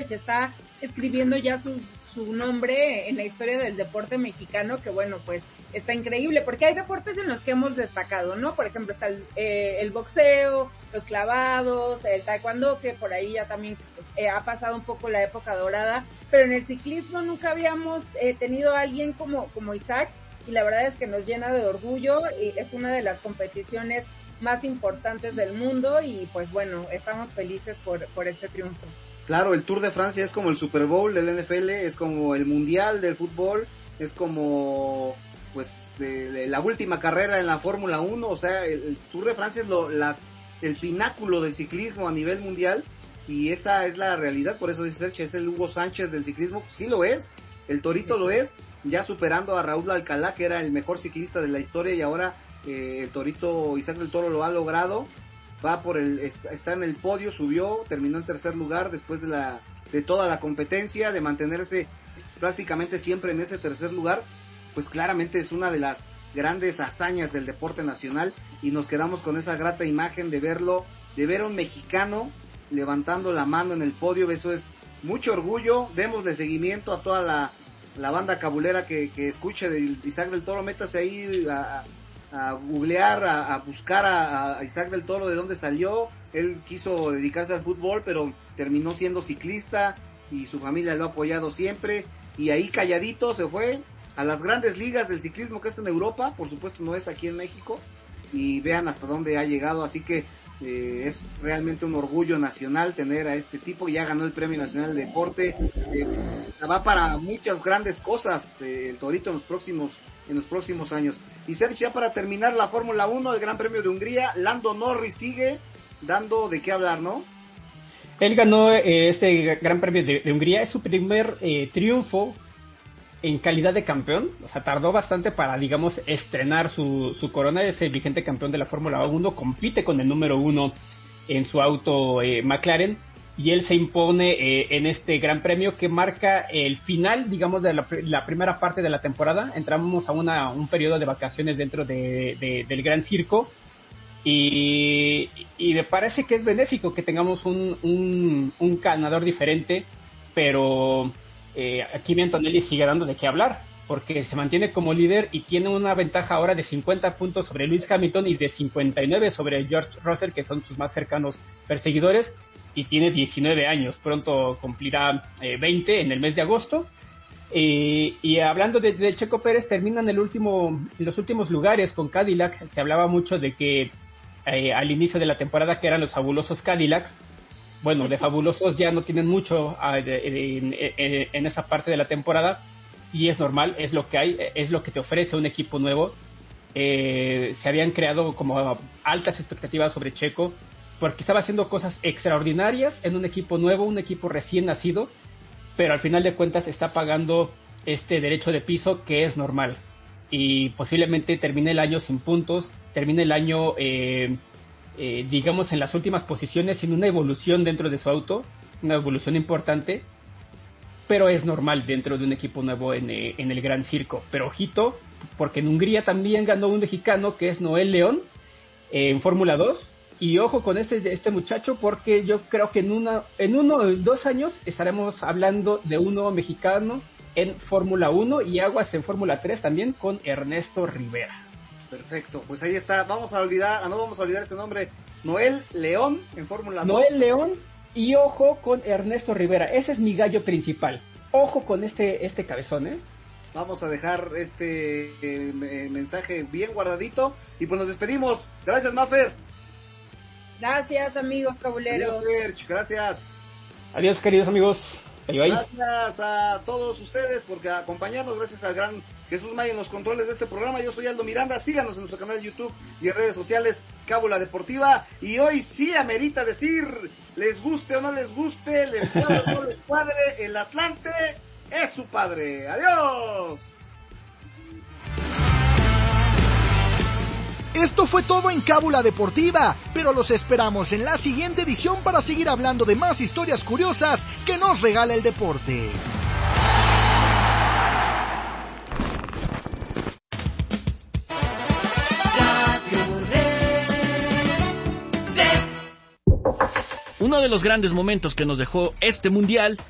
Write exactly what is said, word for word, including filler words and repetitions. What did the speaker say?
Serge, está escribiendo ya su, su nombre en la historia del deporte mexicano, que bueno, pues está increíble, porque hay deportes en los que hemos destacado, ¿no? Por ejemplo, está el, eh, el boxeo, los clavados, el taekwondo, que por ahí ya también eh, ha pasado un poco la época dorada, pero en el ciclismo nunca habíamos eh, tenido a alguien como, como Isaac, y la verdad es que nos llena de orgullo, y es una de las competiciones más importantes del mundo, y pues bueno, estamos felices por, por este triunfo. Claro, el Tour de Francia es como el Super Bowl del N F L, es como el Mundial del fútbol, es como pues de, de la última carrera en la Fórmula uno, o sea, el, el Tour de Francia es lo, la, el pináculo del ciclismo a nivel mundial, y esa es la realidad. Por eso dice Sergio, es el Hugo Sánchez del ciclismo, sí lo es, el Torito lo es, ya superando a Raúl Alcalá, que era el mejor ciclista de la historia, y ahora eh, el Torito Isaac del Toro lo ha logrado. Va por el, está en el podio, subió, terminó en tercer lugar después de la, de toda la competencia, de mantenerse prácticamente siempre en ese tercer lugar. Pues claramente es una de las grandes hazañas del deporte nacional, y nos quedamos con esa grata imagen de verlo, de ver a un mexicano levantando la mano en el podio. Eso es mucho orgullo. Démosle seguimiento a toda la, la banda cabulera que, que escuche de Isaac del Toro. Métase ahí a, a googlear, a, a buscar a, a Isaac del Toro, de dónde salió. Él quiso dedicarse al fútbol, pero terminó siendo ciclista, y su familia lo ha apoyado siempre, y ahí calladito se fue a las grandes ligas del ciclismo, que es en Europa, por supuesto no es aquí en México, y vean hasta dónde ha llegado. Así que eh, es realmente un orgullo nacional tener a este tipo. Ya ganó el Premio Nacional de Deporte, eh, va para muchas grandes cosas eh, el Torito en los próximos en los próximos años. Y Sergio, ya para terminar la Fórmula uno, el Gran Premio de Hungría, Lando Norris sigue dando de qué hablar, ¿no? Él ganó eh, este Gran Premio de, de Hungría, es su primer eh, triunfo en calidad de campeón. O sea, tardó bastante para, digamos, estrenar su, su corona. Es el vigente campeón de la Fórmula uno, compite con el número uno en su auto eh, McLaren, y él se impone eh, en este Gran Premio que marca el final, digamos, de la, la primera parte de la temporada. Entramos a una, un periodo de vacaciones dentro de, de, del Gran Circo, y, y me parece que es benéfico que tengamos un, un, un ganador diferente, pero eh, aquí Antonelli sigue dando de qué hablar, porque se mantiene como líder y tiene una ventaja ahora de cincuenta puntos sobre Lewis Hamilton y de cincuenta y nueve sobre George Russell, que son sus más cercanos perseguidores, y tiene diecinueve años, pronto cumplirá eh, veinte en el mes de agosto. Eh, y hablando de, de Checo Pérez, termina en, el último, en los últimos lugares con Cadillac. Se hablaba mucho de que eh, al inicio de la temporada que eran los fabulosos Cadillacs. Bueno, de fabulosos ya no tienen mucho uh, de, de, en, en, en esa parte de la temporada, y es normal, es lo que hay, es lo que te ofrece un equipo nuevo. Eh, se habían creado como altas expectativas sobre Checo, porque estaba haciendo cosas extraordinarias en un equipo nuevo, un equipo recién nacido, pero al final de cuentas está pagando este derecho de piso, que es normal, y posiblemente termine el año sin puntos, termine el año eh, eh, digamos en las últimas posiciones, sin una evolución dentro de su auto, una evolución importante, pero es normal dentro de un equipo nuevo en, eh, en el Gran Circo. Pero ojito, porque en Hungría también ganó un mexicano, que es Noel León, eh, en Fórmula dos. Y ojo con este, este muchacho, porque yo creo que en una, en uno o dos años estaremos hablando de un nuevo mexicano en Fórmula uno, y aguas en Fórmula tres también con Ernesto Rivera. Perfecto, pues ahí está. Vamos a olvidar, no vamos a olvidar ese nombre, Noel León en Fórmula dos. Noel León, y ojo con Ernesto Rivera, ese es mi gallo principal. Ojo con este, este cabezón, ¿eh? Vamos a dejar este eh, mensaje bien guardadito, y pues nos despedimos. Gracias, Mafer. Gracias, amigos cabuleros. Adiós, Serge. Gracias. Adiós, queridos amigos. Bye, bye. Gracias a todos ustedes por acompañarnos. Gracias al gran Jesús May en los controles de este programa. Yo soy Aldo Miranda. Síganos en nuestro canal de YouTube y en redes sociales, Cábula Deportiva. Y hoy sí amerita decir, les guste o no les guste, les cuadre o no les cuadre, el Atlante es su padre. Adiós. Esto fue todo en Cábula Deportiva, pero los esperamos en la siguiente edición para seguir hablando de más historias curiosas que nos regala el deporte. Uno de los grandes momentos que nos dejó este mundial